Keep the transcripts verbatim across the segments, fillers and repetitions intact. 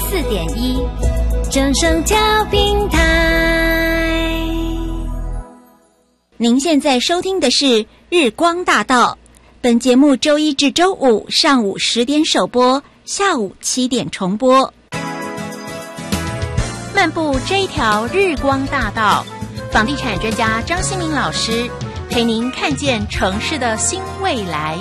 四点一，正声调频台。您现在收听的是日光大道，本节目周一至周五上午十点首播，下午七点重播。 漫步这一条日光大道，房地产专家张新民老师陪您看见城市的新未来。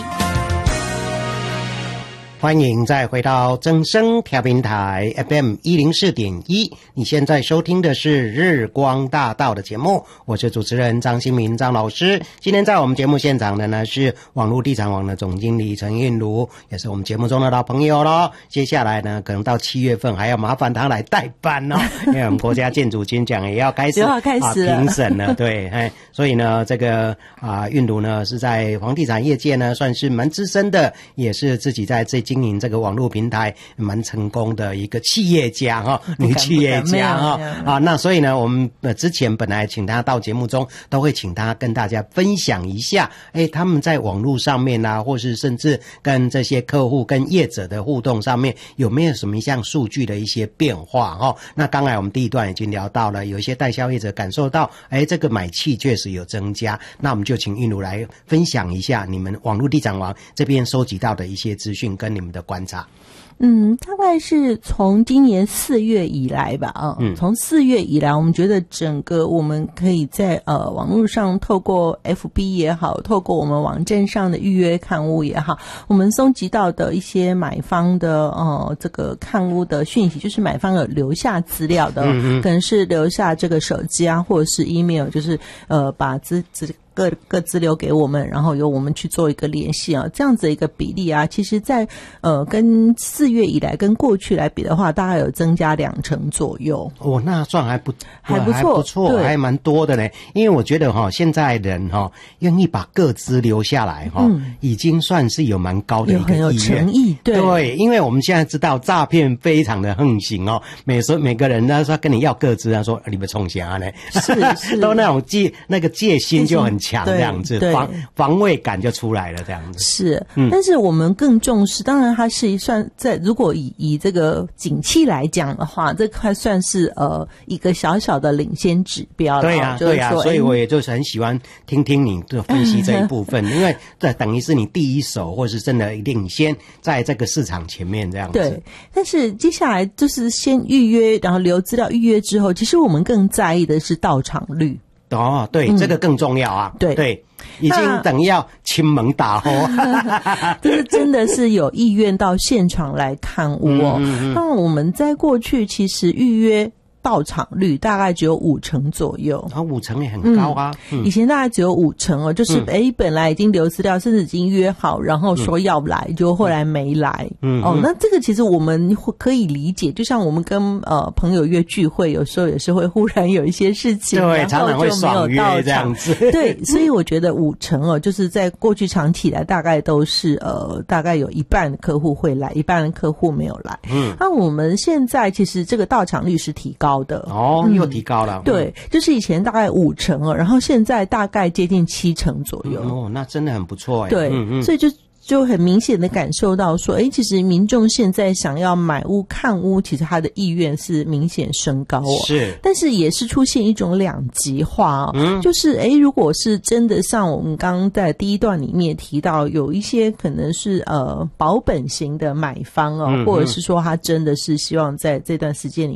欢迎再回到正声调频台 F M 一零四点一，你现在收听的是日光大道的节目，我是主持人张新民张老师。今天在我们节目现场的呢是网络地产网的总经理陈韵如，也是我们节目中的老朋友咯。接下来呢可能到七月份还要麻烦他来代班哦，因为我们国家建筑金奖也要开始要开始了、 啊、评审了，对，哎，所以呢这个啊韵如呢是在房地产业界呢算是蛮资深的，也是自己在这经营这个网络平台蛮成功的一个企业家哈，女企业家哈啊，那所以呢，我们呃之前本来请他到节目中，都会请他跟大家分享一下，哎，他们在网络上面啊，或是甚至跟这些客户、跟业者的互动上面，有没有什么像数据的一些变化哈？那刚才我们第一段已经聊到了，有一些代销业者感受到，哎，这个买气确实有增加，那我们就请韵如来分享一下你们网络地产王这边收集到的一些资讯跟你们的观察。 嗯，大概是从今年四月以来吧，啊，嗯，从四月以来，我们觉得整个我们可以在呃网络上透过 F B 也好，透过我们网站上的预约看屋也好，我们搜集到的一些买方的呃这个看屋的讯息，就是买方有留下资料的，嗯，可能是留下这个手机啊，或者是 email， 就是呃把资资。各各资留给我们，然后由我们去做一个联系啊，这样子一个比例啊，其实在呃跟四月以来跟过去来比的话，大概有增加两成左右。 哦，那算还不还不错， 还不错，还蛮多的嘞。因为我觉得哈、哦，现在人哈、哦、愿意把个资留下来哈、哦嗯，已经算是有蛮高的一个意愿， 有很有诚意。对， 对，因为我们现在知道诈骗非常的横行哦，每时每个人呢说跟你要个资，他说你们冲啥呢？ 是是， 都那种戒那个戒心就很强。这样子防防卫感就出来了，这样子是、嗯，但是我们更重视，当然它是算在如果以以这个景气来讲的话，这块算是呃一个小小的领先指标了。 对呀、啊，对呀、啊，所以我也就是很喜欢听听你的分析这一部分，因为这等于是你第一手，或是真的领先在这个市场前面这样子。 对，但是接下来就是先预约，然后留资料预约之后，其实我们更在意的是到场率。 哦，对、嗯，这个更重要啊。 对对，已经等于要亲门打吼， 就是真的是有意愿到现场来看屋哦。那、嗯嗯嗯、我们在过去其实预约到场率大概只有五成左右， 啊，五成也很高啊、 嗯嗯。以前大概只有五成哦，就是哎、嗯，本来已经留资料，甚至已经约好，然后说要来，嗯、就后来没来。嗯，哦，那这个其实我们可以理解，就像我们跟呃朋友约聚会，有时候也是会忽然有一些事情， 对，常常会爽约这样子。 对，所以我觉得五成哦，就是在过去长期来，大概都是呃，大概有一半的客户会来，一半的客户没有来。嗯，那我们现在其实这个到场率是提高的哦，又提高了、嗯。 对，就是以前大概五成哦，然后现在大概接近七成左右。 嗯、哦，那真的很不错哎。 对，嗯嗯，所以就。就很明显的感受到说，诶，其实民众现在想要买屋看屋，其实他的意愿是明显升高哦。 是， 但是也是出现一种两极化哦，嗯，就是诶，如果是真的像我们刚刚在第一段里面提到，有一些可能是呃保本型的买方哦，嗯、或者是说他真的是希望在这段时间里